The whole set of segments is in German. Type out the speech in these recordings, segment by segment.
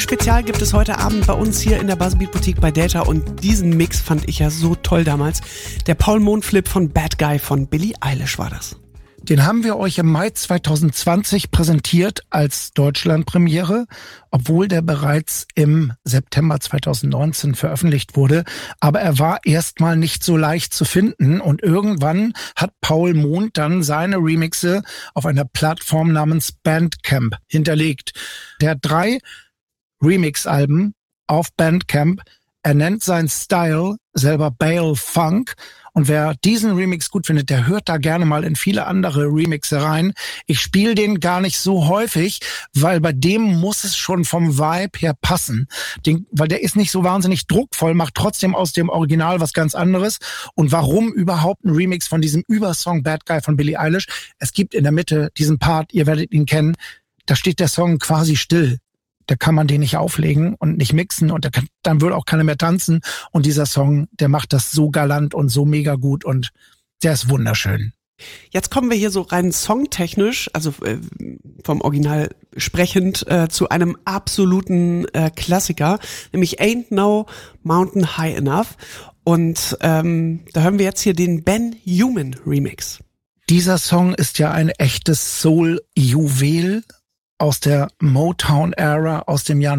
Spezial gibt es heute Abend bei uns hier in der Buzzbeat Boutique bei Data und diesen Mix fand ich ja so toll damals. Der Paul Mond Flip von Bad Guy von Billie Eilish war das. Den haben wir euch im Mai 2020 präsentiert als Deutschlandpremiere, obwohl der bereits im September 2019 veröffentlicht wurde. Aber er war erstmal nicht so leicht zu finden und irgendwann hat Paul Mond dann seine Remixe auf einer Plattform namens Bandcamp hinterlegt. Der hat 3 Remix-Alben auf Bandcamp. Er nennt seinen Style selber Bale Funk. Und wer diesen Remix gut findet, der hört da gerne mal in viele andere Remixe rein. Ich spiele den gar nicht so häufig, weil bei dem muss es schon vom Vibe her passen. Weil der ist nicht so wahnsinnig druckvoll, macht trotzdem aus dem Original was ganz anderes. Und warum überhaupt ein Remix von diesem Übersong Bad Guy von Billie Eilish? Es gibt in der Mitte diesen Part, ihr werdet ihn kennen, da steht der Song quasi still. Da kann man den nicht auflegen und nicht mixen und dann würde auch keiner mehr tanzen. Und dieser Song, der macht das so galant und so mega gut und der ist wunderschön. Jetzt kommen wir hier so rein songtechnisch, also vom Original sprechend, zu einem absoluten Klassiker, nämlich Ain't No Mountain High Enough. Und da hören wir jetzt hier den Ben Human Remix. Dieser Song ist ja ein echtes Soul-Juwel aus der Motown-Ära aus dem Jahr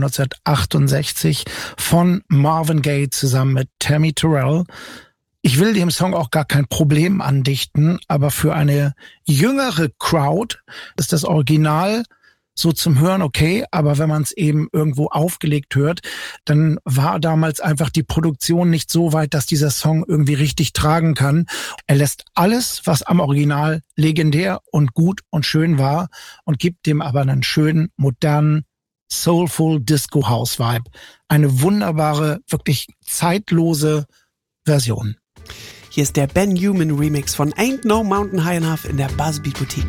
1968 von Marvin Gaye zusammen mit Tammy Terrell. Ich will dem Song auch gar kein Problem andichten, aber für eine jüngere Crowd ist das Original so zum Hören okay, aber wenn man es eben irgendwo aufgelegt hört, dann war damals einfach die Produktion nicht so weit, dass dieser Song irgendwie richtig tragen kann. Er lässt alles, was am Original legendär und gut und schön war und gibt dem aber einen schönen, modernen, soulful Disco-House-Vibe. Eine wunderbare, wirklich zeitlose Version. Hier ist der Ben Human Remix von Ain't No Mountain High Enough in der Buzzbeat Boutique.